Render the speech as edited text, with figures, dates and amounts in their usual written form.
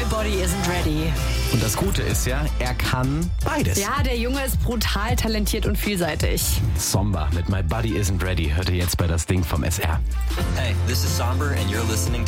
Body Isn't Ready. Und das Gute ist ja, er kann beides. Ja, der Junge ist brutal talentiert und vielseitig. Somber mit My Body Isn't Ready hört ihr jetzt bei Das Ding vom SR. Hey, this is Somber and you're listening